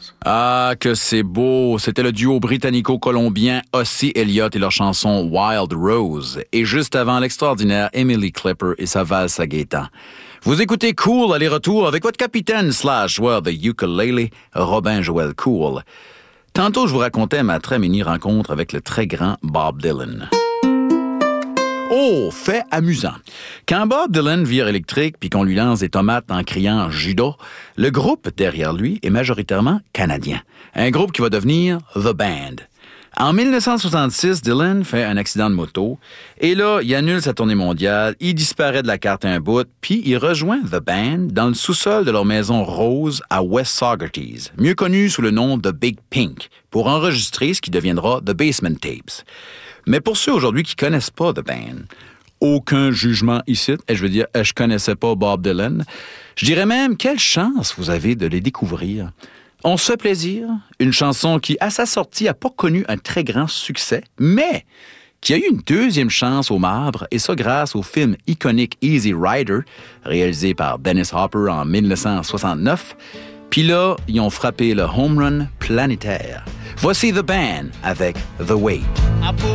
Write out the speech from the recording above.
Ah, que c'est beau! C'était le duo britannico-colombien Ossie Elliott et leur chanson Wild Rose. Et juste avant, l'extraordinaire Emily Clipper et sa valse à Gaétan. Vous écoutez Cool aller-retour avec votre capitaine / joueur de ukulele, Robin Joël Cool. Tantôt, je vous racontais ma très mini rencontre avec le très grand Bob Dylan. Oh, fait amusant. Quand Bob Dylan vire électrique puis qu'on lui lance des tomates en criant « Judas », le groupe derrière lui est majoritairement canadien. Un groupe qui va devenir The Band. En 1966, Dylan fait un accident de moto et là, il annule sa tournée mondiale, il disparaît de la carte un bout puis il rejoint The Band dans le sous-sol de leur maison rose à West Saugerties, mieux connu sous le nom de Big Pink, pour enregistrer ce qui deviendra The Basement Tapes. Mais pour ceux aujourd'hui qui connaissent pas The Band, aucun jugement ici, et je veux dire, je connaissais pas Bob Dylan. Je dirais même, quelle chance vous avez de les découvrir. On se fait plaisir, une chanson qui, à sa sortie, a pas connu un très grand succès, mais qui a eu une deuxième chance au marbre, et ça grâce au film iconique Easy Rider, réalisé par Dennis Hopper en 1969. Puis là, ils ont frappé le home run planétaire. Voici The Band avec The Wait.